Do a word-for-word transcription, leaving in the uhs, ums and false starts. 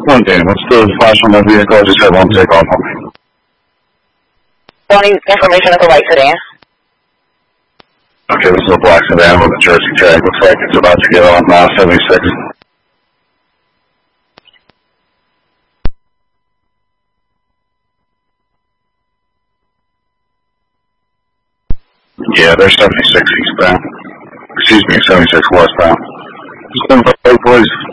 One day, what's the flash on my vehicle? I just had one take off on me. Wanting information of the white sedan. Okay, this is a black sedan with a jersey tag. Looks like it's about to get on uh, seventy-six. Yeah, they're seventy-six eastbound. Excuse me, seventy-six westbound. Just one, please.